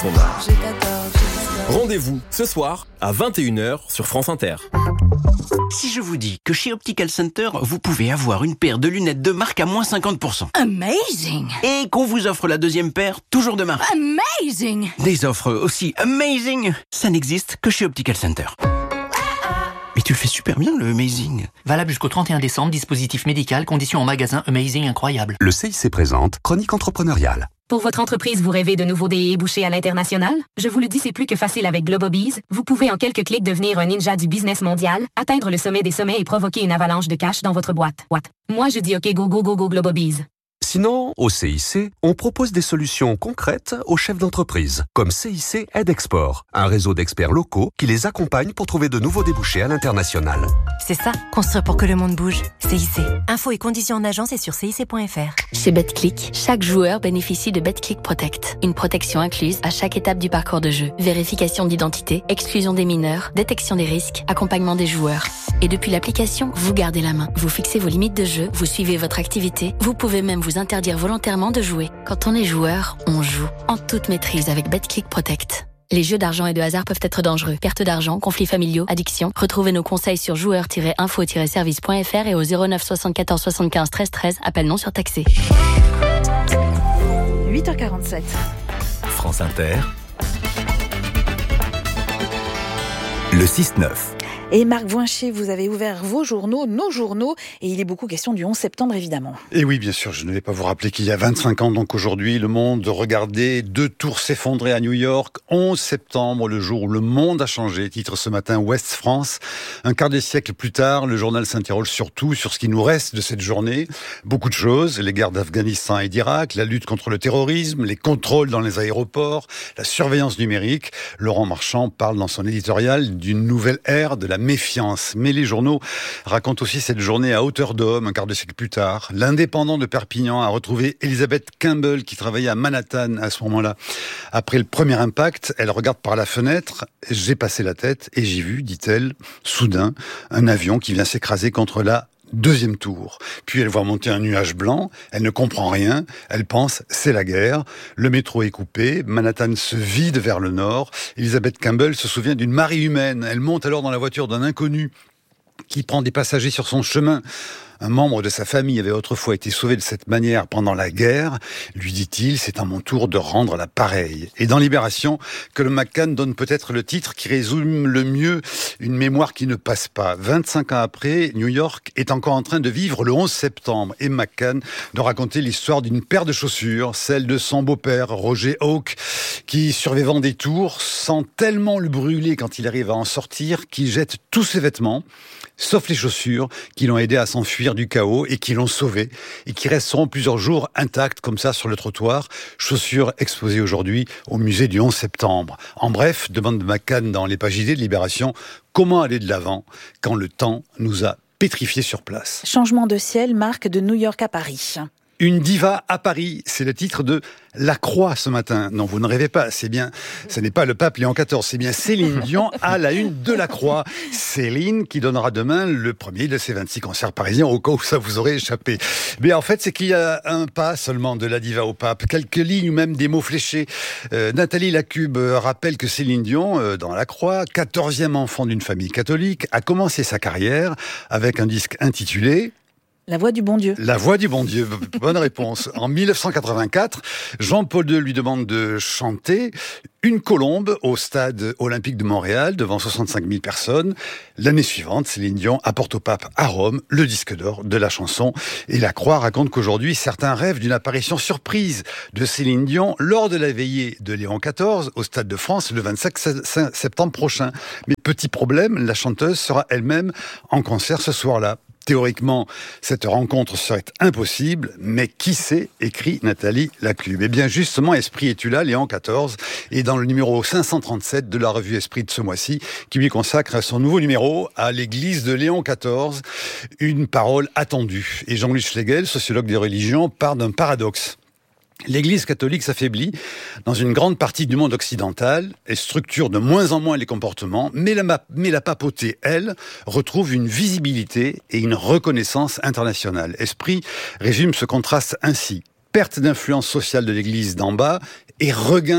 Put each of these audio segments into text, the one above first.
Je t'adore. Rendez-vous ce soir à 21h sur France Inter. Si je vous dis que chez Optical Center, vous pouvez avoir une paire de lunettes de marque à moins 50%. Amazing! Et qu'on vous offre la deuxième paire, toujours de marque. Amazing! Des offres aussi amazing, ça n'existe que chez Optical Center. Mais tu le fais super bien, le amazing. Valable jusqu'au 31 décembre, dispositif médical, conditions en magasin, amazing, incroyable. Le CIC présente Chronique entrepreneuriale. Pour votre entreprise, vous rêvez de nouveaux débouchés à l'international? Je vous le dis, c'est plus que facile avec Globobees. Vous pouvez en quelques clics devenir un ninja du business mondial, atteindre le sommet des sommets et provoquer une avalanche de cash dans votre boîte. Moi, je dis OK, go, go, go, go, Globobees. Sinon, au CIC, on propose des solutions concrètes aux chefs d'entreprise, comme CIC Aide Export, un réseau d'experts locaux qui les accompagne pour trouver de nouveaux débouchés à l'international. C'est ça, construire pour que le monde bouge. CIC. Infos et conditions en agence et sur cic.fr. Chez BetClick, chaque joueur bénéficie de BetClick Protect. Une protection incluse à chaque étape du parcours de jeu. Vérification d'identité, exclusion des mineurs, détection des risques, accompagnement des joueurs. Et depuis l'application, vous gardez la main. Vous fixez vos limites de jeu, vous suivez votre activité, vous pouvez même vous interdire volontairement de jouer. Quand on est joueur, on joue. En toute maîtrise avec BetClick Protect. Les jeux d'argent et de hasard peuvent être dangereux. Perte d'argent, conflits familiaux, addiction. Retrouvez nos conseils sur joueurs-info-service.fr et au 09 74 75 13 13. Appel non surtaxé. 8h47. France Inter. Le 6-9. Et Marc Voincher, vous avez ouvert vos journaux, nos journaux, et il est beaucoup question du 11 septembre, évidemment. Et oui, bien sûr, je ne vais pas vous rappeler qu'il y a 25 ans, donc aujourd'hui, le monde regardait 2 tours s'effondrer à New York. 11 septembre, le jour où le monde a changé, titre ce matin Ouest France. Un quart de siècle plus tard, le journal s'interroge surtout sur ce qui nous reste de cette journée. Beaucoup de choses, les guerres d'Afghanistan et d'Irak, la lutte contre le terrorisme, les contrôles dans les aéroports, la surveillance numérique. Laurent Marchand parle dans son éditorial d'une nouvelle ère de la méfiance. Mais les journaux racontent aussi cette journée à hauteur d'homme, un quart de siècle plus tard. L'Indépendant de Perpignan a retrouvé Elizabeth Campbell qui travaillait à Manhattan à ce moment-là. Après le premier impact, elle regarde par la fenêtre. J'ai passé la tête et j'ai vu, dit-elle, soudain, un avion qui vient s'écraser contre la deuxième tour. Puis elle voit monter un nuage blanc, elle ne comprend rien, elle pense c'est la guerre, le métro est coupé, Manhattan se vide vers le nord, Elizabeth Campbell se souvient d'une marée humaine, elle monte alors dans la voiture d'un inconnu qui prend des passagers sur son chemin. Un membre de sa famille avait autrefois été sauvé de cette manière pendant la guerre. Lui dit-il, c'est à mon tour de rendre la pareille. Et dans Libération, que le McCann donne peut-être le titre qui résume le mieux une mémoire qui ne passe pas. 25 ans après, New York est encore en train de vivre le 11 septembre. Et McCann de raconter l'histoire d'une paire de chaussures, celle de son beau-père, Roger Hawke, qui, survivant des tours, sent tellement le brûler quand il arrive à en sortir, qu'il jette tous ses vêtements, sauf les chaussures, qui l'ont aidé à s'enfuir du chaos et qui l'ont sauvé et qui resteront plusieurs jours intactes comme ça sur le trottoir. Chaussures exposées aujourd'hui au musée du 11 septembre. En bref, demande McCann dans les pages idées de Libération, comment aller de l'avant quand le temps nous a pétrifiés sur place. Changement de ciel, Marc, de New York à Paris. Une diva à Paris, c'est le titre de La Croix ce matin. Non, vous ne rêvez pas, c'est bien, ce n'est pas le pape Léon XIV, c'est bien Céline Dion à la une de La Croix. Céline qui donnera demain le premier de ses 26 concerts parisiens, au cas où ça vous aurait échappé. Mais en fait, c'est qu'il y a un pas seulement de la diva au pape, quelques lignes ou même des mots fléchés. Nathalie Lacube rappelle que Céline Dion, dans La Croix, 14e enfant d'une famille catholique, a commencé sa carrière avec un disque intitulé La voix du bon Dieu. La voix du bon Dieu, bonne réponse. En 1984, Jean-Paul II lui demande de chanter Une colombe au stade olympique de Montréal devant 65 000 personnes. L'année suivante, Céline Dion apporte au pape à Rome le disque d'or de la chanson. Et La Croix raconte qu'aujourd'hui, certains rêvent d'une apparition surprise de Céline Dion lors de la veillée de Léon XIV au Stade de France le 25 septembre prochain. Mais petit problème, la chanteuse sera elle-même en concert ce soir-là. Théoriquement, cette rencontre serait impossible, mais qui sait, écrit Nathalie Lacube. Eh bien, justement, Esprit es-tu là, Léon XIV, est dans le numéro 537 de la revue Esprit de ce mois-ci, qui lui consacre son nouveau numéro à l'église de Léon XIV, une parole attendue. Et Jean-Louis Schlegel, sociologue des religions, part d'un paradoxe. L'Église catholique s'affaiblit dans une grande partie du monde occidental et structure de moins en moins les comportements, mais la papauté, elle, retrouve une visibilité et une reconnaissance internationale. Esprit résume ce contraste ainsi. Perte d'influence sociale de l'Église d'en bas et regain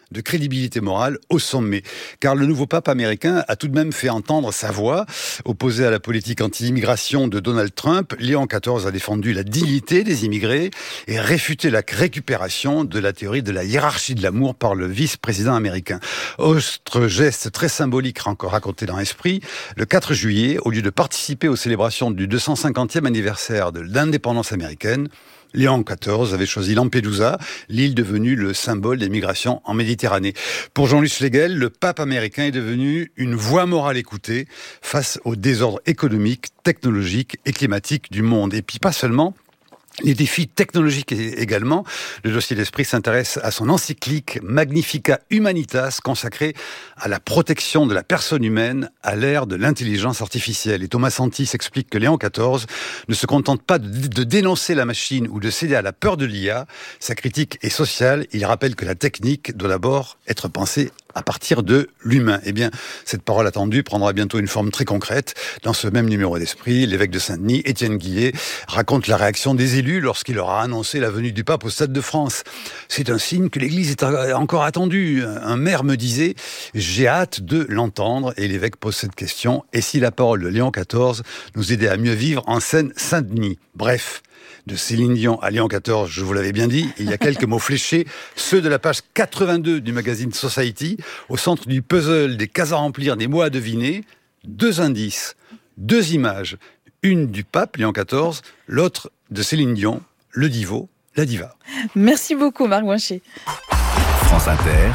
de crédibilité morale au sommet. Car le nouveau pape américain a tout de même fait entendre sa voix. Opposé à la politique anti-immigration de Donald Trump, Léon XIV a défendu la dignité des immigrés et réfuté la récupération de la théorie de la hiérarchie de l'amour par le vice-président américain. Autre geste très symbolique raconté dans l'esprit, le 4 juillet, au lieu de participer aux célébrations du 250e anniversaire de l'indépendance américaine, Léon XIV avait choisi Lampedusa, l'île devenue le symbole des migrations en Méditerranée. Pour Jean-Luc Schlegel, le pape américain est devenu une voix morale écoutée face au désordre économique, technologique et climatique du monde. Et puis pas seulement, les défis technologiques également. Le dossier d'esprit s'intéresse à son encyclique Magnificat Humanitas, consacrée à la protection de la personne humaine à l'ère de l'intelligence artificielle. Et Thomas Santis explique que Léon XIV ne se contente pas de dénoncer la machine ou de céder à la peur de l'IA. Sa critique est sociale. Il rappelle que la technique doit d'abord être pensée à partir de l'humain. Eh bien, cette parole attendue prendra bientôt une forme très concrète. Dans ce même numéro d'esprit, l'évêque de Saint-Denis, Étienne Guillet, raconte la réaction des élus lorsqu'il leur a annoncé la venue du pape au Stade de France. C'est un signe que l'Église est encore attendue. Un maire me disait « J'ai hâte de l'entendre » et l'évêque pose cette question « Et si la parole de Léon XIV nous aidait à mieux vivre en Seine-Saint-Denis ?» Bref, de Céline Dion à Léon XIV, je vous l'avais bien dit, il y a quelques mots fléchés, ceux de la page 82 du magazine Society, au centre du puzzle des cases à remplir, des mots à deviner, 2 indices, 2 images, une du pape Léon XIV, l'autre de Céline Dion, le divo, la diva. Merci beaucoup Marc Boincher. France Inter,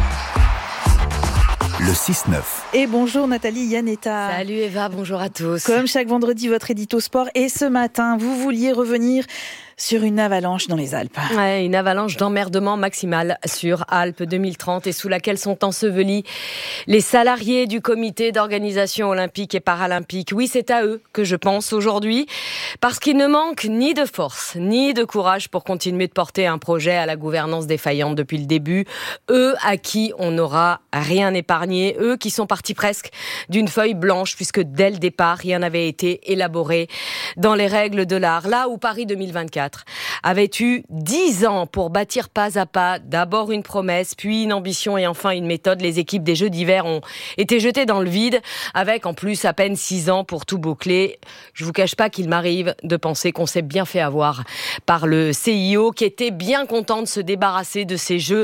le 6-9. Et bonjour Nathalie Yanetta. Salut Eva, bonjour à tous. Comme chaque vendredi, votre édito sport. Et ce matin, vous vouliez revenir sur une avalanche dans les Alpes. Ouais, une avalanche d'emmerdement maximal sur Alpes 2030 et sous laquelle sont ensevelis les salariés du comité d'organisation olympique et paralympique. Oui, c'est à eux que je pense aujourd'hui parce qu'il ne manque ni de force ni de courage pour continuer de porter un projet à la gouvernance défaillante depuis le début. Eux à qui on n'aura rien épargné, eux qui sont partis presque d'une feuille blanche puisque dès le départ, rien n'avait été élaboré dans les règles de l'art. Là où Paris 2024 avait eu 10 ans pour bâtir pas à pas d'abord une promesse, puis une ambition et enfin une méthode. Les équipes des Jeux d'hiver ont été jetées dans le vide avec en plus à peine 6 ans pour tout boucler. Je vous cache pas qu'il m'arrive de penser qu'on s'est bien fait avoir par le CIO qui était bien content de se débarrasser de ces Jeux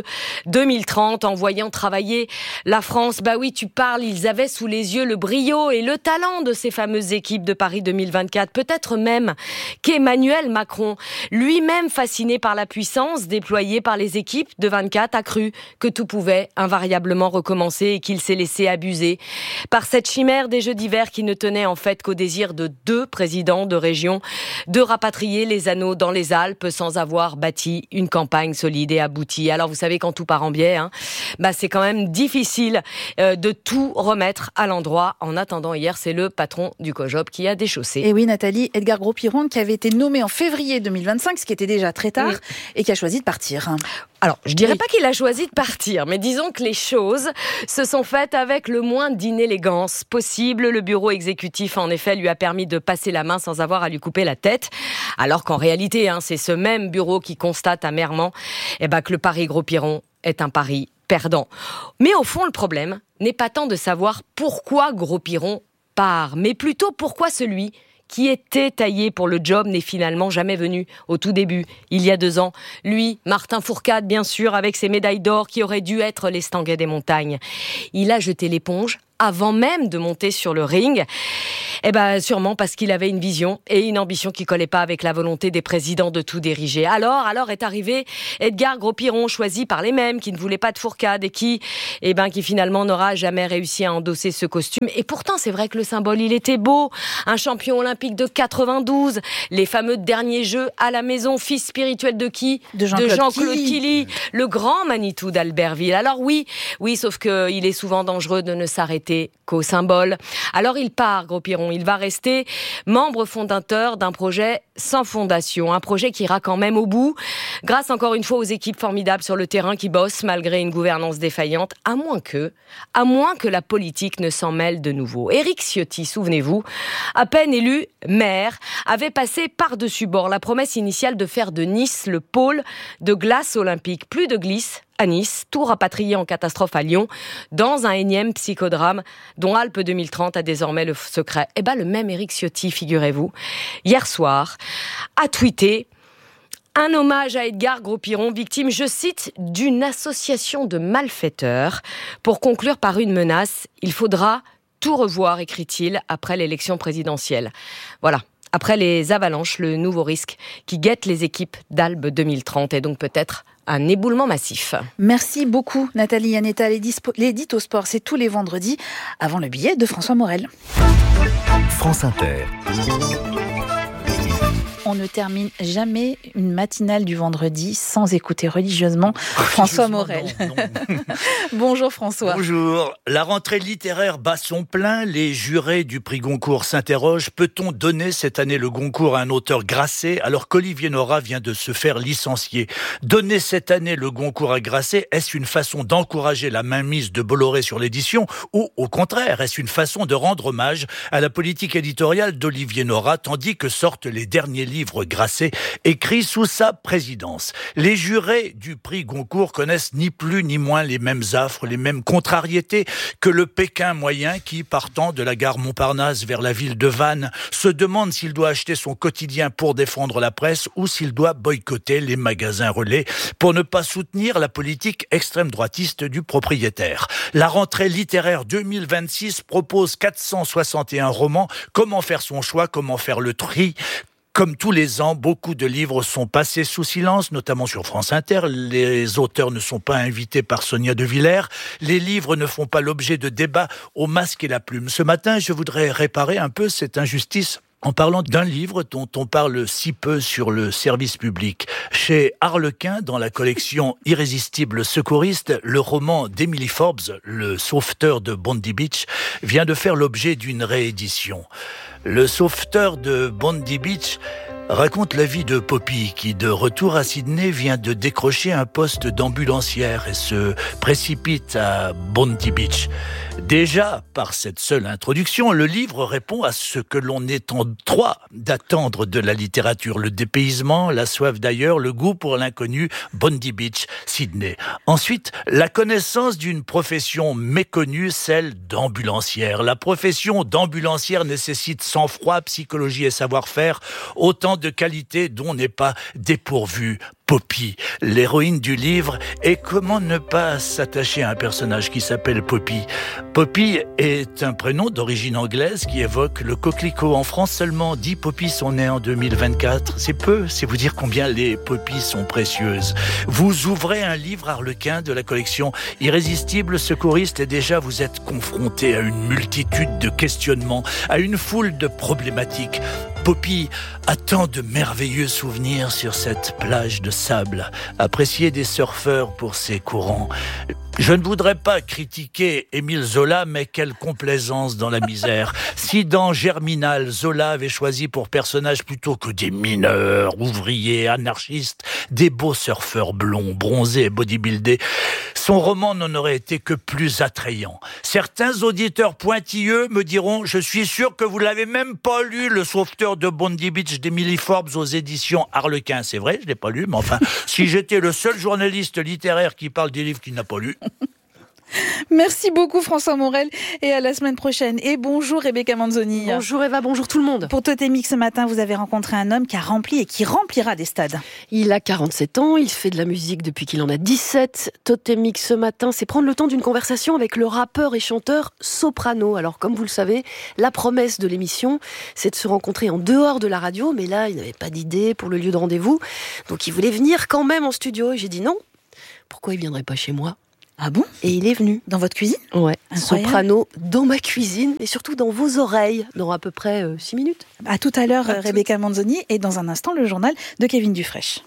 2030 en voyant travailler la France. Bah oui, tu parles, ils avaient sous les yeux le brio et le talent de ces fameuses équipes de Paris 2024. Peut-être même qu'Emmanuel Macron, lui-même fasciné par la puissance déployée par les équipes de 24, a cru que tout pouvait invariablement recommencer et qu'il s'est laissé abuser par cette chimère des Jeux d'hiver qui ne tenait en fait qu'au désir de 2 présidents de région de rapatrier les anneaux dans les Alpes sans avoir bâti une campagne solide et aboutie. Alors vous savez, quand tout part en biais, c'est quand même difficile de tout remettre à l'endroit. En attendant, hier, c'est le patron du COJOP qui a déchaussé. Et oui, Nathalie, Edgar Gros-Piron, qui avait été nommé en février 2025, ce qui était déjà très tard, et qui a choisi de partir. Alors, je dirais pas qu'il a choisi de partir, mais disons que les choses se sont faites avec le moins d'inélégance possible. Le bureau exécutif, en effet, lui a permis de passer la main sans avoir à lui couper la tête. Alors qu'en réalité, c'est ce même bureau qui constate amèrement que le pari Gros-Piron est un pari perdant. Mais au fond, le problème n'est pas tant de savoir pourquoi Gros-Piron part, mais plutôt pourquoi celui qui était taillé pour le job n'est finalement jamais venu au tout début, il y a 2 ans. Lui, Martin Fourcade, bien sûr, avec ses médailles d'or qui auraient dû être les Stanguet des montagnes. Il a jeté l'éponge avant même de monter sur le ring. Sûrement parce qu'il avait une vision et une ambition qui collaient pas avec la volonté des présidents de tout diriger. Alors est arrivé Edgar Gros-Piron, choisi par les mêmes qui ne voulaient pas de Fourcade et qui finalement n'aura jamais réussi à endosser ce costume. Et pourtant, c'est vrai que le symbole, il était beau. Un champion olympique de 92, les fameux derniers Jeux à la maison, fils spirituel de qui ? De Jean-Claude Killy, le grand Manitou d'Albertville. Alors oui, sauf qu'il est souvent dangereux de ne s'arrêter qu'au symbole. Alors il part, Gros-Piron, il va rester membre fondateur d'un projet sans fondation, un projet qui ira quand même au bout, grâce encore une fois aux équipes formidables sur le terrain qui bossent malgré une gouvernance défaillante, à moins que la politique ne s'en mêle de nouveau. Éric Ciotti, souvenez-vous, à peine élu maire, avait passé par-dessus bord la promesse initiale de faire de Nice le pôle de glace olympique. Plus de glisse, à Nice, tout rapatrié en catastrophe à Lyon, dans un énième psychodrame dont Alpes 2030 a désormais le secret. Eh ben, le même Éric Ciotti, figurez-vous, hier soir, a tweeté un hommage à Edgar Gros-Piron, victime, je cite, d'une association de malfaiteurs, pour conclure par une menace. Il faudra tout revoir, écrit-il, après l'élection présidentielle. Voilà. Après les avalanches, le nouveau risque qui guette les équipes d'Alpes 2030 est donc peut-être un éboulement massif. Merci beaucoup Nathalie Yanetta. L'édito sport, c'est tous les vendredis avant le billet de François Morel. France Inter. On ne termine jamais une matinale du vendredi sans écouter religieusement François Morel. Non. Bonjour François. Bonjour. La rentrée littéraire bat son plein. Les jurés du prix Goncourt s'interrogent. Peut-on donner cette année le Goncourt à un auteur Grasset alors qu'Olivier Nora vient de se faire licencier? Donner cette année le Goncourt à Grasset, est-ce une façon d'encourager la mainmise de Bolloré sur l'édition ou au contraire, est-ce une façon de rendre hommage à la politique éditoriale d'Olivier Nora tandis que sortent les derniers livres Grasset écrits sous sa présidence? Les jurés du prix Goncourt connaissent ni plus ni moins les mêmes affres, les mêmes contrariétés que le Pékin moyen qui, partant de la gare Montparnasse vers la ville de Vannes, se demande s'il doit acheter son quotidien pour défendre la presse ou s'il doit boycotter les magasins relais pour ne pas soutenir la politique extrême-droitiste du propriétaire. La rentrée littéraire 2026 propose 461 romans. Comment faire son choix? Comment faire le tri? Comme tous les ans, beaucoup de livres sont passés sous silence, notamment sur France Inter. Les auteurs ne sont pas invités par Sonia De Villers. Les livres ne font pas l'objet de débats au masque et la plume. Ce matin, je voudrais réparer un peu cette injustice en parlant d'un livre dont on parle si peu sur le service public. Chez Harlequin, dans la collection Irrésistible secouriste, le roman d'Emily Forbes, Le sauveteur de Bondi Beach, vient de faire l'objet d'une réédition. Le sauveteur de Bondi Beach raconte la vie de Poppy qui, de retour à Sydney, vient de décrocher un poste d'ambulancière et se précipite à Bondi Beach. Déjà, par cette seule introduction, le livre répond à ce que l'on est en droit d'attendre de la littérature. Le dépaysement, la soif d'ailleurs, le goût pour l'inconnu, Bondi Beach, Sydney. Ensuite, la connaissance d'une profession méconnue, celle d'ambulancière. La profession d'ambulancière nécessite sang-froid, psychologie et savoir-faire, autant de qualités dont n'est pas dépourvue Poppy, l'héroïne du livre. Et comment ne pas s'attacher à un personnage qui s'appelle Poppy? Poppy est un prénom d'origine anglaise qui évoque le coquelicot. En France, seulement 10 Poppy sont nées en 2024. C'est peu, c'est vous dire combien les Poppy sont précieuses. Vous ouvrez un livre Harlequin de la collection Irrésistible secouriste et déjà vous êtes confronté à une multitude de questionnements, à une foule de problématiques. Poppy a tant de merveilleux souvenirs sur cette plage de sable, appréciée des surfeurs pour ses courants. Je ne voudrais pas critiquer Émile Zola, mais quelle complaisance dans la misère. Si dans Germinal, Zola avait choisi pour personnage plutôt que des mineurs, ouvriers, anarchistes, des beaux surfeurs blonds, bronzés et bodybuildés, son roman n'en aurait été que plus attrayant. Certains auditeurs pointilleux me diront « Je suis sûr que vous l'avez même pas lu, Le sauveteur de Bondi Beach d'Emily Forbes aux éditions Harlequin. » C'est vrai, je l'ai pas lu, mais enfin, si j'étais le seul journaliste littéraire qui parle des livres qu'il n'a pas lus... Merci beaucoup François Morel et à la semaine prochaine. Et bonjour Rebecca Manzoni. Bonjour Eva, bonjour tout le monde. Pour Totémique ce matin, vous avez rencontré un homme qui a rempli et qui remplira des stades. Il a 47 ans, il fait de la musique depuis qu'il en a 17. Totémique ce matin, c'est prendre le temps d'une conversation avec le rappeur et chanteur Soprano. Alors comme vous le savez, la promesse de l'émission, c'est de se rencontrer en dehors de la radio. Mais là, il n'avait pas d'idée pour le lieu de rendez-vous. Donc il voulait venir quand même en studio. Et j'ai dit non, pourquoi il viendrait pas chez moi ? Ah bon? Et il est venu. Dans votre cuisine? Ouais. Incroyable. Soprano dans ma cuisine et surtout dans vos oreilles dans à peu près 6 minutes. À tout à l'heure, Rebecca Manzoni, et dans un instant, le journal de Kevin Dufresne.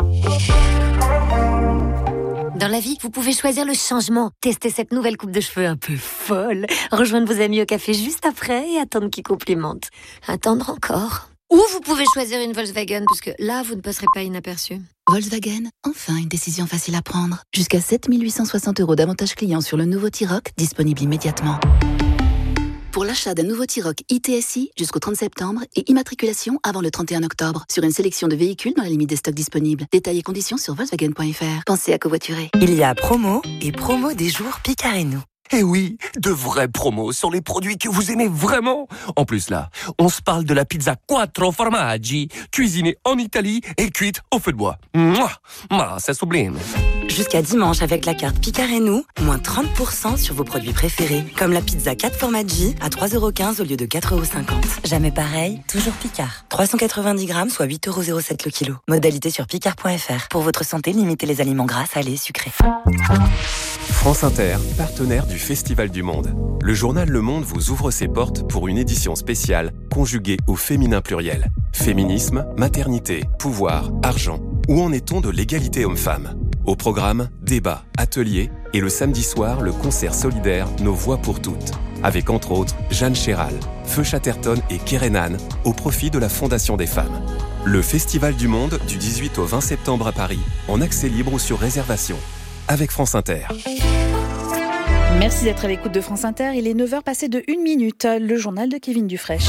Dans la vie, vous pouvez choisir le changement. Testez cette nouvelle coupe de cheveux un peu folle. Rejoindre vos amis au café juste après et attendre qu'ils complimentent. Attendre encore. Ou vous pouvez choisir une Volkswagen, parce que là, vous ne passerez pas inaperçu. Volkswagen, enfin une décision facile à prendre. Jusqu'à 7 860 € d'avantages clients sur le nouveau T-Roc, disponible immédiatement. pour l'achat d'un nouveau T-Roc ITSI jusqu'au 30 septembre et immatriculation avant le 31 octobre sur une sélection de véhicules dans la limite des stocks disponibles. Détails et conditions sur Volkswagen.fr. Pensez à covoiturer. Il y a promo et promo des jours Picard et nous. Eh oui, de vraies promos sur les produits que vous aimez vraiment. En plus là, on se parle de la pizza Quattro Formaggi, cuisinée en Italie et cuite au feu de bois. Mouah, c'est sublime. Jusqu'à dimanche avec la carte Picard et nous, moins 30% sur vos produits préférés. Comme la pizza 4 Formaggi à 3,15€ au lieu de 4,50€. Jamais pareil, toujours Picard. 390 grammes, soit 8,07€ le kilo. Modalité sur picard.fr. Pour votre santé, limitez les aliments gras, salés, sucrés. France Inter, partenaire du Festival du Monde. Le journal Le Monde vous ouvre ses portes pour une édition spéciale conjuguée au féminin pluriel. Féminisme, maternité, pouvoir, argent. Où en est-on de l'égalité homme-femme ? Au programme, débats, ateliers et le samedi soir, le concert solidaire Nos Voix pour toutes. Avec entre autres Jeanne Chéral, Feu Chatterton et Kerenan au profit de la Fondation des femmes. Le Festival du Monde du 18 au 20 septembre à Paris, en accès libre ou sur réservation. Avec France Inter. Merci d'être à l'écoute de France Inter. Il est 9h passé de 1 minute. Le journal de Kevin Dufraîche.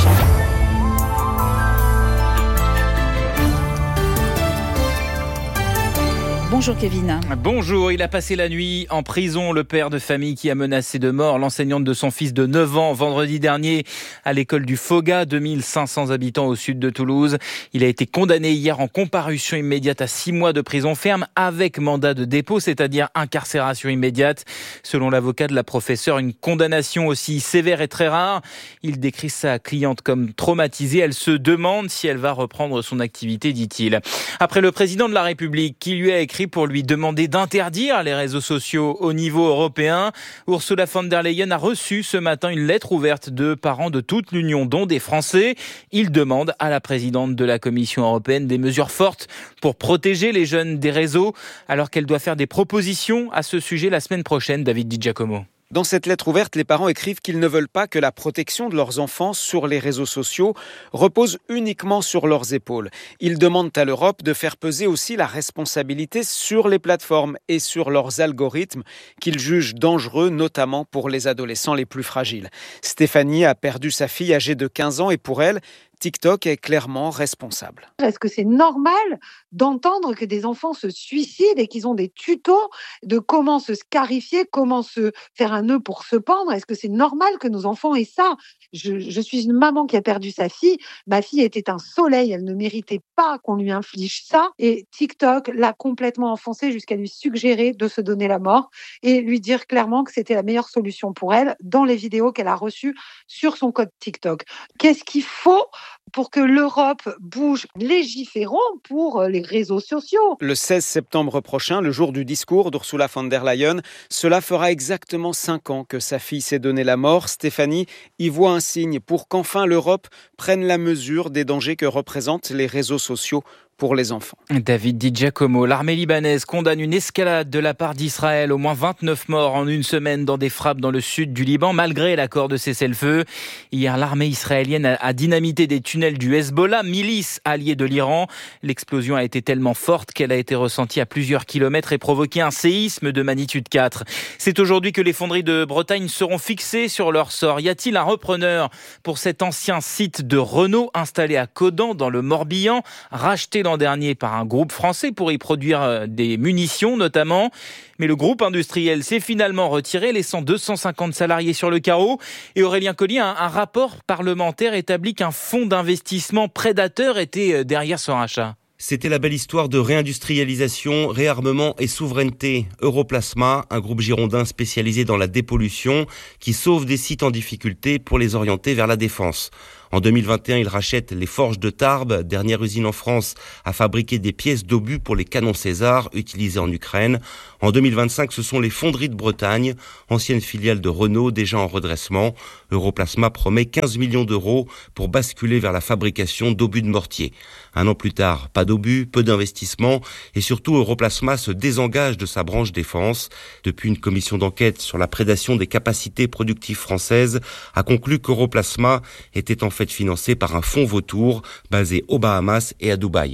Bonjour Kevin. Bonjour, il a passé la nuit en prison, le père de famille qui a menacé de mort l'enseignante de son fils de 9 ans vendredi dernier à l'école du Foga, 2500 habitants au sud de Toulouse. Il a été condamné hier en comparution immédiate à 6 mois de prison ferme avec mandat de dépôt, c'est-à-dire incarcération immédiate. Selon l'avocat de la professeure, une condamnation aussi sévère est très rare. Il décrit sa cliente comme traumatisée. Elle se demande si elle va reprendre son activité, dit-il. Après le président de la République qui lui a écrit pour lui demander d'interdire les réseaux sociaux au niveau européen, Ursula von der Leyen a reçu ce matin une lettre ouverte de parents de toute l'Union, dont des Français. Il demande à la présidente de la Commission européenne des mesures fortes pour protéger les jeunes des réseaux, alors qu'elle doit faire des propositions à ce sujet la semaine prochaine. David Di Giacomo. Dans cette lettre ouverte, les parents écrivent qu'ils ne veulent pas que la protection de leurs enfants sur les réseaux sociaux repose uniquement sur leurs épaules. Ils demandent à l'Europe de faire peser aussi la responsabilité sur les plateformes et sur leurs algorithmes qu'ils jugent dangereux, notamment pour les adolescents les plus fragiles. Stéphanie a perdu sa fille âgée de 15 ans et pour elle, TikTok est clairement responsable. Est-ce que c'est normal d'entendre que des enfants se suicident et qu'ils ont des tutos de comment se scarifier, comment se faire un nœud pour se pendre? Est-ce que c'est normal que nos enfants aient ça? Je suis une maman qui a perdu sa fille. Ma fille était un soleil, elle ne méritait pas qu'on lui inflige ça. Et TikTok l'a complètement enfoncée jusqu'à lui suggérer de se donner la mort et lui dire clairement que c'était la meilleure solution pour elle dans les vidéos qu'elle a reçues sur son code TikTok. Qu'est-ce qu'il faut pour que l'Europe bouge? Légiférons pour les réseaux sociaux. Le 16 septembre prochain, le jour du discours d'Ursula von der Leyen, cela fera exactement 5 ans que sa fille s'est donné la mort. Stéphanie y voit un signe pour qu'enfin l'Europe prenne la mesure des dangers que représentent les réseaux sociaux pour les enfants. David Di Giacomo. L'armée libanaise condamne une escalade de la part d'Israël. Au moins 29 morts en une semaine dans des frappes dans le sud du Liban, malgré l'accord de cessez-le-feu. Hier, l'armée israélienne a dynamité des tunnels du Hezbollah, milice alliée de l'Iran. L'explosion a été tellement forte qu'elle a été ressentie à plusieurs kilomètres et provoqué un séisme de magnitude 4. C'est aujourd'hui que les fonderies de Bretagne seront fixées sur leur sort. Y a-t-il un repreneur pour cet ancien site de Renault installé à Caudan dans le Morbihan, racheté l'an dernier par un groupe français pour y produire des munitions notamment. Mais le groupe industriel s'est finalement retiré, laissant 250 salariés sur le carreau. Et Aurélien Collier, un rapport parlementaire établit qu'un fonds d'investissement prédateur était derrière ce rachat. C'était la belle histoire de réindustrialisation, réarmement et souveraineté. Europlasma, un groupe girondin spécialisé dans la dépollution, qui sauve des sites en difficulté pour les orienter vers la défense. En 2021, il rachète les Forges de Tarbes, dernière usine en France à fabriquer des pièces d'obus pour les canons César utilisés en Ukraine. En 2025, ce sont les Fonderies de Bretagne, ancienne filiale de Renault déjà en redressement. Europlasma promet 15 millions d'euros pour basculer vers la fabrication d'obus de mortier. Un an plus tard, pas d'obus, peu d'investissement et surtout Europlasma se désengage de sa branche défense. Depuis, une commission d'enquête sur la prédation des capacités productives françaises a conclu qu'Europlasma était en fait financé par un fonds vautour basé aux Bahamas et à Dubaï.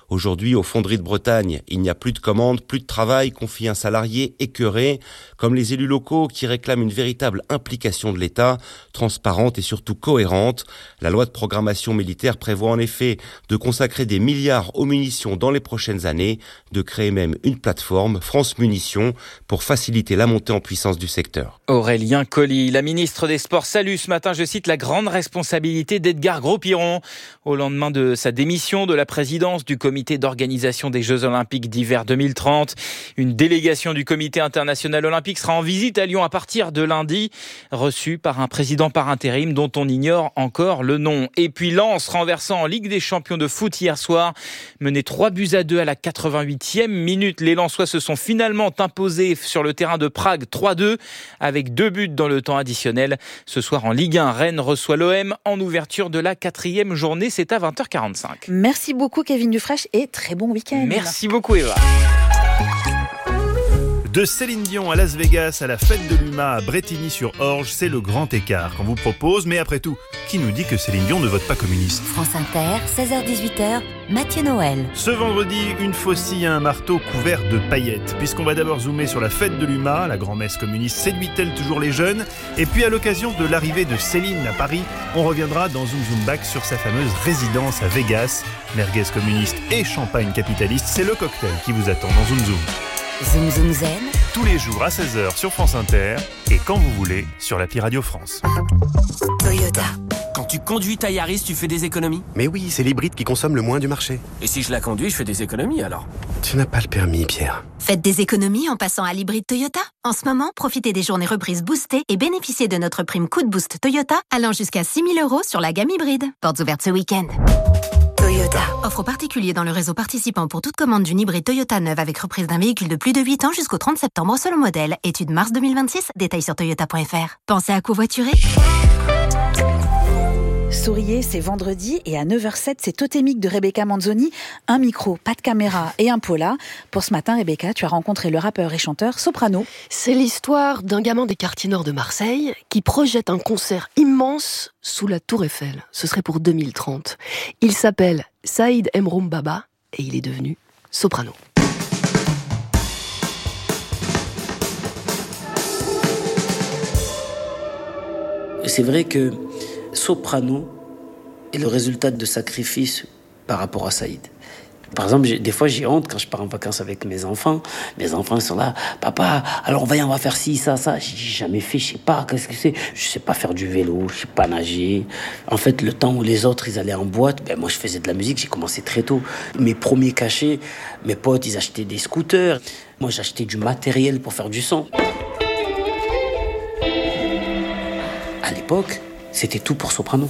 Aujourd'hui, aux fonderies de Bretagne, il n'y a plus de commandes, plus de travail, confie un salarié écœuré, comme les élus locaux qui réclament une véritable implication de l'État, transparente et surtout cohérente. La loi de programmation militaire prévoit en effet de consacrer des milliards aux munitions dans les prochaines années, de créer même une plateforme, France Munitions, pour faciliter la montée en puissance du secteur. Aurélien Colli, la ministre des Sports, salue ce matin, je cite, la grande responsabilité d'Edgar Gros-Piron. Au lendemain de sa démission de la présidence du comité d'organisation des Jeux Olympiques d'hiver 2030, une délégation du comité international olympique sera en visite à Lyon à partir de lundi, reçue par un président par intérim dont on ignore encore le nom. Et puis Lens renversant en Ligue des champions de foot hier soir, mené 3-2 à la 88e minute. Les Lensois se sont finalement imposés sur le terrain de Prague 3-2 avec 2 buts dans le temps additionnel. Ce soir en Ligue 1, Rennes reçoit l'OM en ouverture de la 4e journée. C'est à 20h45. Merci beaucoup Kevin Dufresne et très bon week-end. Merci beaucoup Eva. De Céline Dion à Las Vegas, à la fête de l'UMA à Brétigny-sur-Orge, c'est le grand écart qu'on vous propose. Mais après tout, qui nous dit que Céline Dion ne vote pas communiste ? France Inter, 16h-18h, Mathieu Noël. Ce vendredi, une faucille à un marteau couvert de paillettes. Puisqu'on va d'abord zoomer sur la fête de l'UMA, la grand-messe communiste séduit-elle toujours les jeunes ? Et puis à l'occasion de l'arrivée de Céline à Paris, on reviendra dans Zoom Zoom Back sur sa fameuse résidence à Vegas. Merguez communiste et champagne capitaliste, c'est le cocktail qui vous attend dans Zoom Zoom. Zoom Zoom Zen. Tous les jours à 16h sur France Inter et quand vous voulez sur l'appli Radio France. Toyota. Quand tu conduis ta Yaris, tu fais des économies ? Mais oui, c'est l'hybride qui consomme le moins du marché. Et si je la conduis, je fais des économies alors ? Tu n'as pas le permis, Pierre. Faites des économies en passant à l'hybride Toyota. En ce moment, profitez des journées reprises boostées et bénéficiez de notre prime coup de boost Toyota allant jusqu'à 6 000 € sur la gamme hybride. Portes ouvertes ce week-end. Toyota. Offre particulier dans le réseau participant pour toute commande d'une hybride Toyota neuve avec reprise d'un véhicule de plus de 8 ans jusqu'au 30 septembre selon modèle. Étude mars 2026. Détails sur toyota.fr. Pensez à covoiturer. Souriez, c'est vendredi et à 9h07, c'est Totémique de Rebecca Manzoni. Un micro, pas de caméra et un pola. Pour ce matin, Rebecca, tu as rencontré le rappeur et chanteur Soprano. C'est l'histoire d'un gamin des quartiers nord de Marseille qui projette un concert immense sous la Tour Eiffel. Ce serait pour 2030. Il s'appelle Saïd Emroum Baba et il est devenu Soprano. C'est vrai que Soprano est le résultat de sacrifices par rapport à Saïd. Par exemple, des fois j'ai honte quand je pars en vacances avec mes enfants. Mes enfants sont là, papa, alors on va faire ci, ça. J'ai jamais fait, je sais pas, qu'est-ce que c'est ? Je sais pas faire du vélo, je sais pas nager. En fait, le temps où les autres ils allaient en boîte, moi je faisais de la musique, j'ai commencé très tôt. Mes premiers cachets, mes potes ils achetaient des scooters. Moi j'achetais du matériel pour faire du son. À l'époque, c'était tout pour Soprano.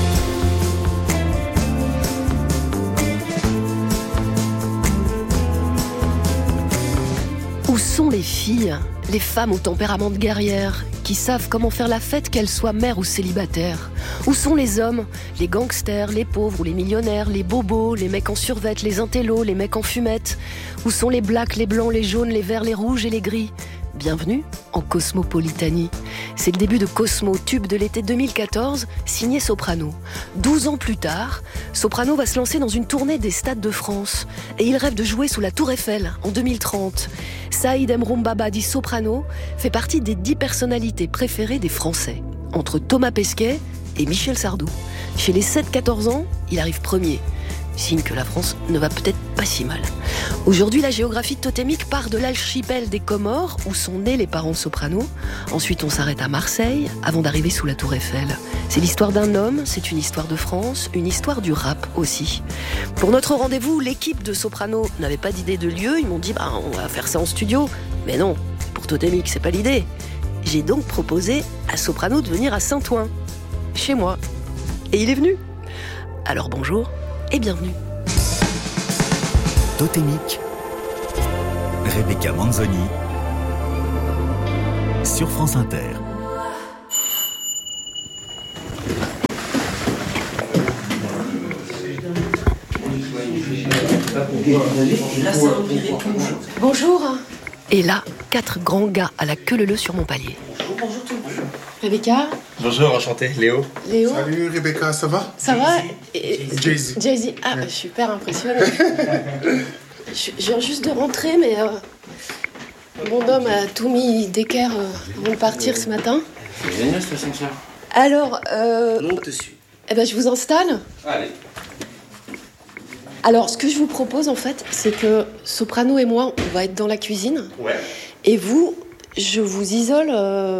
Où sont les filles, les femmes au tempérament de guerrière, qui savent comment faire la fête, qu'elles soient mères ou célibataires ? Où sont les hommes, les gangsters, les pauvres ou les millionnaires, les bobos, les mecs en survêt, les intellos, les mecs en fumette ? Où sont les blacks, les blancs, les jaunes, les verts, les rouges et les gris ? Bienvenue en Cosmopolitanie. C'est le début de Cosmo, tube de l'été 2014, signé Soprano. 12 ans plus tard, Soprano va se lancer dans une tournée des stades de France. Et il rêve de jouer sous la Tour Eiffel en 2030. Saïd Emroum Baba, dit Soprano, fait partie des 10 personnalités préférées des Français. Entre Thomas Pesquet et Michel Sardou. Chez les 7-14 ans, il arrive premier. Signe que la France ne va peut-être pas si mal. Aujourd'hui, la géographie totémique part de l'archipel des Comores, où sont nés les parents Soprano. Ensuite, on s'arrête à Marseille, avant d'arriver sous la Tour Eiffel. C'est l'histoire d'un homme, c'est une histoire de France, une histoire du rap aussi. Pour notre rendez-vous, l'équipe de Soprano n'avait pas d'idée de lieu. Ils m'ont dit, on va faire ça en studio. Mais non, pour Totémique, c'est pas l'idée. J'ai donc proposé à Soprano de venir à Saint-Ouen, chez moi. Et il est venu. Alors bonjour et bienvenue. Totémique, Rebecca Manzoni, sur France Inter. Bonjour. Et là, 4 grands gars à la queue leu sur mon palier. Bonjour tout le monde. Rebecca. Bonjour, enchanté, Léo. Léo. Salut Rebecca, ça va? Ça va? Jay-Z. Jay-Z. Ah, je suis super impressionnée. Je viens juste de rentrer, mais mon homme a tout mis d'équerre avant de partir ce matin. C'est génial cette ascension. Alors, Non, on te suit. eh ben, je vous installe. Allez. Alors, ce que je vous propose, en fait, c'est que Soprano et moi, on va être dans la cuisine. Ouais. Et vous, je vous isole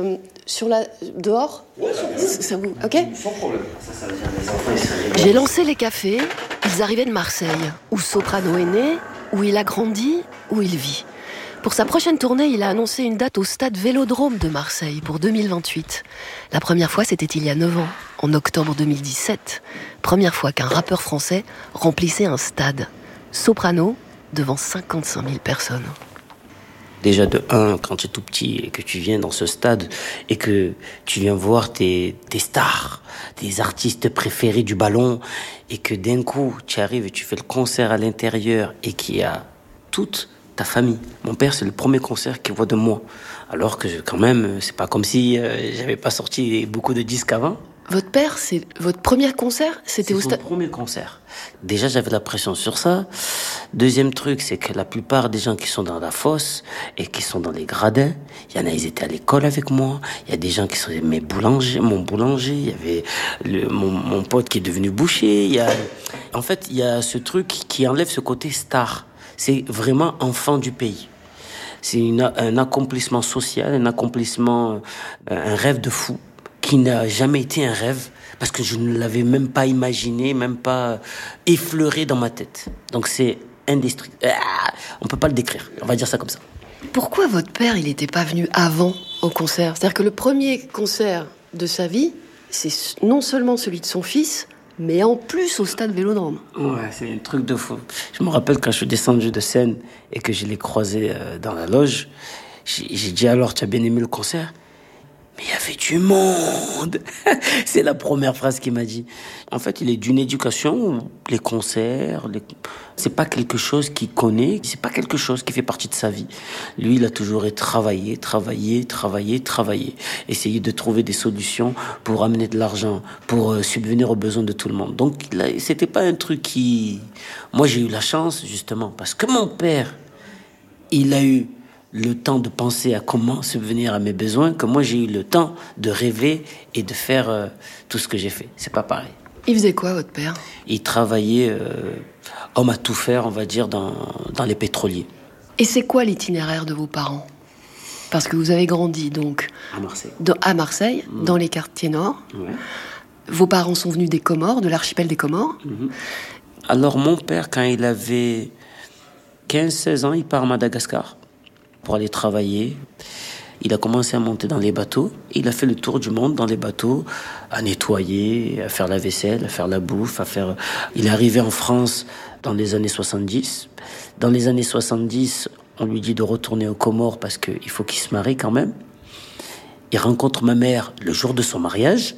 dehors. Ouais, ça vous... Ok? Sans problème. Ça veut dire les enfants, ils seraient... J'ai lancé les cafés, ils arrivaient de Marseille, où Soprano est né, où il a grandi, où il vit. Pour sa prochaine tournée, il a annoncé une date au stade Vélodrome de Marseille pour 2028. La première fois, c'était il y a 9 ans, en octobre 2017. Première fois qu'un rappeur français remplissait un stade. Soprano, devant 55 000 personnes. Déjà de 1, quand tu es tout petit et que tu viens dans ce stade et que tu viens voir tes stars, tes artistes préférés du ballon et que d'un coup tu arrives et tu fais le concert à l'intérieur et qu'il y a toute ta famille. Mon père, c'est le premier concert qu'il voit de moi. Alors que quand même, c'est pas comme si j'avais pas sorti beaucoup de disques avant. Votre père, c'est votre premier concert? C'était au stade? C'est son premier concert. Déjà, j'avais la pression sur ça. Deuxième truc, c'est que la plupart des gens qui sont dans la fosse et qui sont dans les gradins, il y en a, ils étaient à l'école avec moi. Il y a des gens qui sont mon boulanger. Il y avait mon pote qui est devenu boucher. En fait, il y a ce truc qui enlève ce côté star. C'est vraiment enfant du pays. C'est un accomplissement social, un accomplissement, un rêve de fou qui n'a jamais été un rêve parce que je ne l'avais même pas imaginé, même pas effleuré dans ma tête. Donc c'est indestructible. On peut pas le décrire. On va dire ça comme ça. Pourquoi votre père, il n'était pas venu avant au concert? C'est-à-dire que le premier concert de sa vie, c'est non seulement celui de son fils, mais en plus au stade Vélodrome. Ouais, c'est un truc de fou. Je me rappelle quand je suis descendu de scène et que je l'ai croisé dans la loge, j'ai dit alors, tu as bien aimé le concert? Mais il y avait du monde. C'est la première phrase qu'il m'a dit. En fait, il est d'une éducation où les concerts, c'est pas quelque chose qu'il connaît, c'est pas quelque chose qui fait partie de sa vie. Lui, il a toujours travaillé. Essayer de trouver des solutions pour amener de l'argent, pour subvenir aux besoins de tout le monde. Donc, c'était pas un truc qui... Moi, j'ai eu la chance, justement, parce que mon père, il a eu le temps de penser à comment subvenir à mes besoins, que moi j'ai eu le temps de rêver et de faire tout ce que j'ai fait. C'est pas pareil. Il faisait quoi, votre père? Il travaillait homme à tout faire, on va dire, dans les pétroliers. Et c'est quoi l'itinéraire de vos parents? Parce que vous avez grandi donc à Marseille, dans les quartiers nord. Ouais. Vos parents sont venus des Comores, de l'archipel des Comores. Alors mon père, quand il avait 15-16 ans, il part à Madagascar pour aller travailler. Il a commencé à monter dans les bateaux. Il a fait le tour du monde dans les bateaux, à nettoyer, à faire la vaisselle, à faire la bouffe, Il est arrivé en France dans les années 70. Dans les années 70, on lui dit de retourner aux Comores parce qu'il faut qu'il se marie quand même. Il rencontre ma mère le jour de son mariage.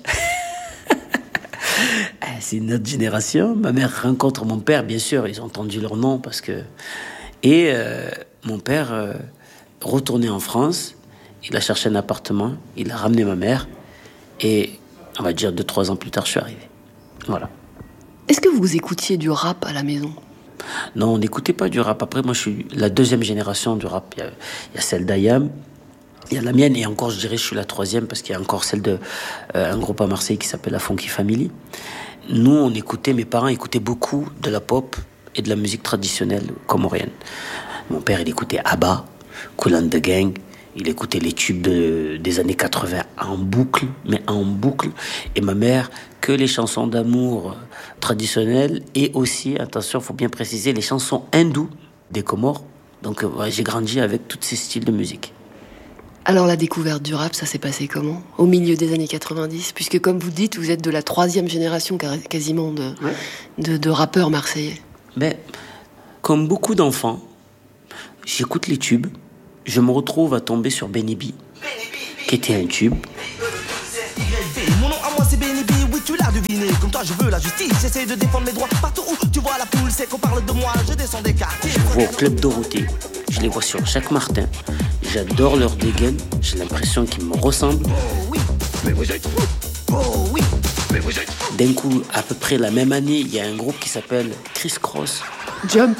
C'est une autre génération. Ma mère rencontre mon père, bien sûr. Ils ont entendu leur nom parce que... Et mon père... retourné en France, il a cherché un appartement, il a ramené ma mère et on va dire 2-3 ans plus tard je suis arrivé. Voilà. Est-ce que vous écoutiez du rap à la maison? Non, on n'écoutait pas du rap. Après moi je suis la deuxième génération du rap. Il y a celle d'Ayam, il y a la mienne et encore je dirais je suis la troisième parce qu'il y a encore celle de un groupe à Marseille qui s'appelle la Funky Family. Nous on écoutait, mes parents écoutaient beaucoup de la pop et de la musique traditionnelle comorienne. Mon père il écoutait ABBA, Kool and the Gang, il écoutait les tubes des années 80 en boucle. Et ma mère, que les chansons d'amour traditionnelles et aussi, attention, il faut bien préciser, les chansons hindoues des Comores. Donc j'ai grandi avec tous ces styles de musique. Alors la découverte du rap, ça s'est passé comment? Au milieu des années 90? Puisque comme vous dites, vous êtes de la 3e génération quasiment de rappeurs marseillais. Mais comme beaucoup d'enfants, j'écoute les tubes. Je me retrouve à tomber sur Benny B, qui était un tube. Mon nom à moi c'est Benny B, oui Oui, tu l'as deviné, comme toi je veux la justice. J'essaie de défendre mes droits partout où tu vois la foule. C'est qu'on parle de moi, je descends des quartiers. Je les vois au Club Dorothée, je les vois sur Jacques Martin. J'adore leur dégaine, j'ai l'impression qu'ils me ressemblent. Oh oui, mais vous êtes fous. Oh oui, mais vous êtes fous. D'un coup, à peu près la même année, il y a un groupe qui s'appelle Criss Cross. Jump.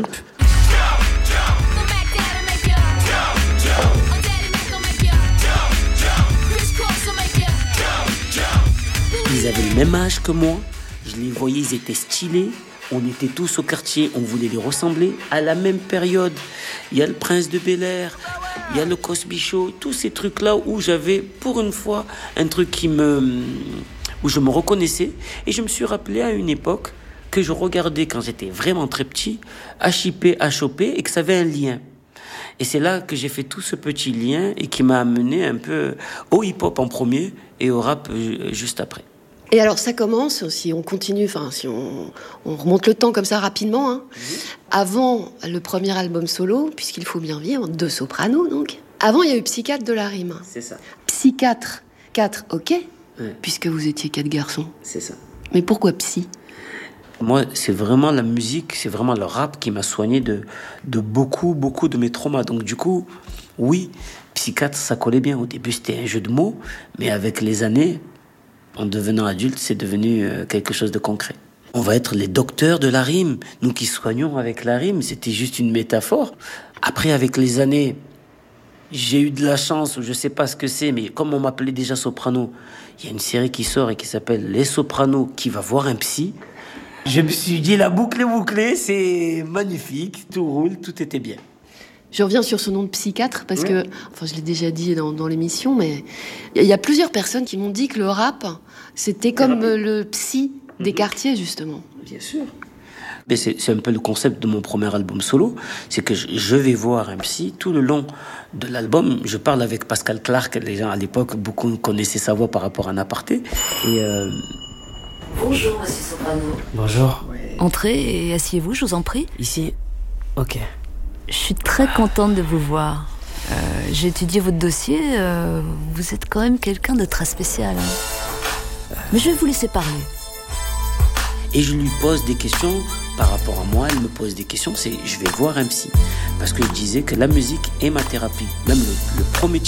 Ils avaient le même âge que moi, je les voyais, ils étaient stylés, on était tous au quartier, on voulait les ressembler. À la même période, il y a le Prince de Bel-Air, il y a le Cosby Show, tous ces trucs-là où j'avais pour une fois un truc où je me reconnaissais. Et je me suis rappelé à une époque que je regardais quand j'étais vraiment très petit, HIP, HOP, et que ça avait un lien. Et c'est là que j'ai fait tout ce petit lien et qui m'a amené un peu au hip-hop en premier et au rap juste après. Et alors ça commence, si on continue, si on remonte le temps comme ça rapidement, hein, avant le premier album solo, puisqu'il faut bien vivre, de Soprano donc. Avant il y a eu Psychiatre de la rime. C'est ça. Psychiatre, 4, ok, Ouais. puisque vous étiez 4 garçons. C'est ça. Mais pourquoi psy ? Moi, c'est vraiment la musique, c'est vraiment le rap qui m'a soigné de beaucoup de mes traumas. Donc du coup, oui, psychiatre, ça collait bien. Au début, c'était un jeu de mots, mais avec les années, en devenant adulte, c'est devenu quelque chose de concret. On va être les docteurs de la rime. Nous qui soignons avec la rime, c'était juste une métaphore. Après, avec les années, j'ai eu de la chance, ou je sais pas ce que c'est, mais comme on m'appelait déjà Soprano, il y a une série qui sort et qui s'appelle Les Sopranos, qui va voir un psy. Je me suis dit, la boucle est bouclée, c'est magnifique, tout roule, tout était bien. Je reviens sur ce nom de psychiatre parce que, je l'ai déjà dit dans l'émission, mais il y a plusieurs personnes qui m'ont dit que le rap, c'était comme le psy des quartiers, justement. Bien sûr. Mais c'est un peu le concept de mon premier album solo, c'est que je vais voir un psy tout le long de l'album. Je parle avec Pascal Clark, les gens à l'époque, beaucoup connaissaient sa voix par rapport à Naparté. Et Bonjour, monsieur Soprano. Bonjour. Entrez et asseyez-vous, je vous en prie. Ici. Ok. Je suis très contente de vous voir. J'ai étudié votre dossier. Vous êtes quand même quelqu'un de très spécial. Mais je vais vous laisser parler. Et je lui pose des questions par rapport à moi. Elle me pose des questions. Je vais voir un psy. Parce que je disais que la musique est ma thérapie. Même le premier